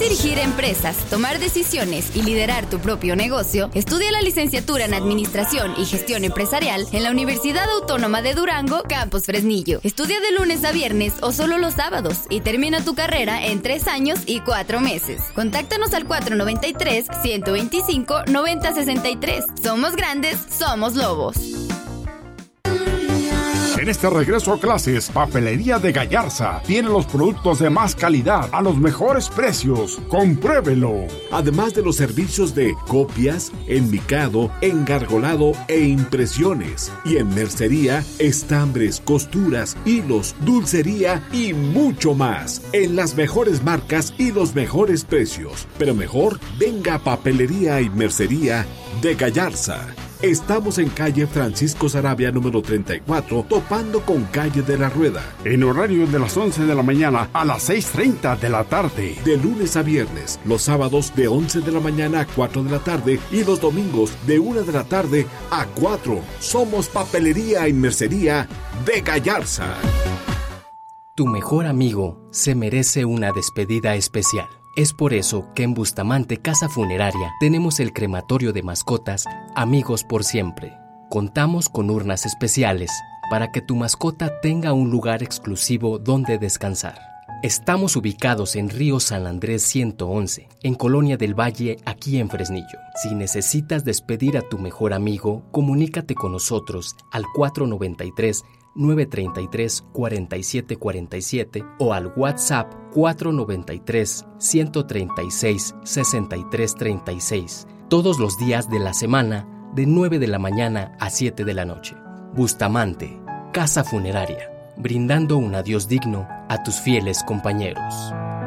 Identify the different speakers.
Speaker 1: dirigir empresas, tomar decisiones y liderar tu propio negocio? Estudia la licenciatura en Administración y Gestión Empresarial en la Universidad Autónoma de Durango, Campus Fresnillo. Estudia de lunes a viernes o solo los sábados y termina tu carrera en 3 años y 4 meses. Contáctanos al 493-125-9063. Somos grandes, somos lobos.
Speaker 2: En este regreso a clases, Papelería de Gallarza tiene los productos de más calidad a los mejores precios. ¡Compruébelo!
Speaker 3: Además de los servicios de copias, enmicado, engargolado e impresiones. Y en mercería, estambres, costuras, hilos, dulcería y mucho más. En las mejores marcas y los mejores precios. Pero mejor, venga a Papelería y Mercería de Gallarza. Estamos en calle Francisco Sarabia número 34, topando con calle de la Rueda.
Speaker 2: En horario de las 11 de la mañana a las 6:30 de la tarde.
Speaker 3: De lunes a viernes, los sábados de 11 de la mañana a 4 de la tarde y los domingos de 1 de la tarde a 4. Somos Papelería y Mercería de Gallarza.
Speaker 4: Tu mejor amigo se merece una despedida especial. Es por eso que en Bustamante Casa Funeraria tenemos el crematorio de mascotas Amigos por Siempre. Contamos con urnas especiales para que tu mascota tenga un lugar exclusivo donde descansar. Estamos ubicados en Río San Andrés 111, en Colonia del Valle, aquí en Fresnillo. Si necesitas despedir a tu mejor amigo, comunícate con nosotros al 493-933-4747 o al WhatsApp 493-136-6336, todos los días de la semana, de 9 de la mañana a 7 de la noche. Bustamante, Casa Funeraria, brindando un adiós digno a tus fieles compañeros.